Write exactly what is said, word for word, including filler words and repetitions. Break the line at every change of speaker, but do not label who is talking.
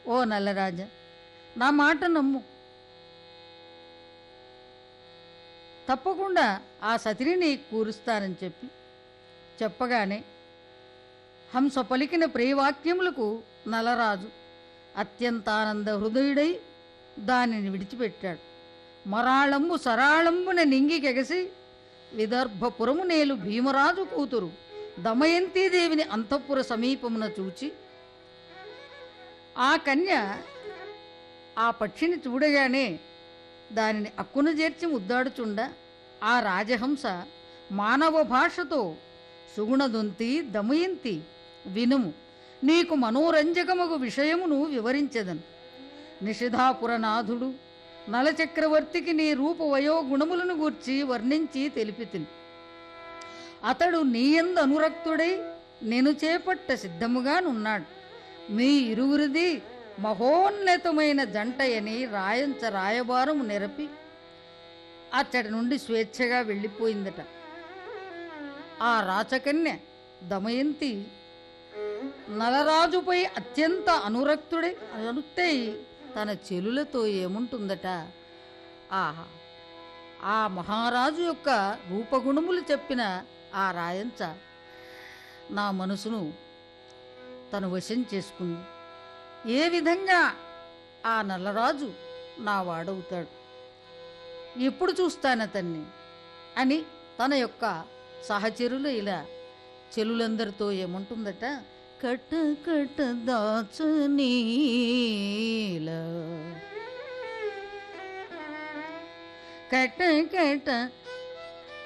ఓ నల్లరాజ, నా మాట నమ్ము. తప్పకుండా ఆ సతిని నీ కూరుస్తానని చెప్పి చెప్పగానే హంస పలికిన ప్రియవాక్యములకు నలరాజు అత్యంతానంద హృదయుడై దానిని విడిచిపెట్టాడు. మరాళంబు సరాళంబున నింగికెగసి విదర్భపురము నేలు భీమరాజు కూతురు దమయంతీదేవిని అంతఃపుర సమీపమున చూచి ఆ కన్య ఆ పక్షిని చూడగానే దానిని అక్కున చేర్చి ముద్దాడుచుండ ఆ రాజహంస మానవ భాషతో సుగుణదొంతి దమయంతి వినుము, నీకు మనోరంజకమగు విషయమును వివరించెదను. నిషిధాపురనాథుడు నలచక్రవర్తికి నీ రూప వయోగుణములను గూర్చి వర్ణించి తెలిపితిని. అతడు నీయందు అనురక్తుడై నేను చేపట్ట సిద్ధముగానున్నాడు. మీ ఇరువురిది మహోన్నతమైన జంటయని రాయంచ రాయబారము నెరపి అచ్చటి నుండి స్వేచ్ఛగా వెళ్ళిపోయిందట. ఆ రాచకన్య దమయంతి నలరాజుపై అత్యంత అనురక్తుడై అనుక్తై తన చెలులతో ఏముంటుందట, ఆహా ఆ మహారాజు యొక్క రూపగుణములు చెప్పిన ఆ రాయంచ నా మనసును తను వశం చేసుకుంది. ఏ విధంగా ఆ నల్లరాజు నా వాడవుతాడు, ఎప్పుడు చూస్తాను అతన్ని అని తన యొక్క సహచరులు ఇలా చెలులందరితో ఏముంటుందట, కట్ట కట్ట దాచనీల కట్ట కట్ట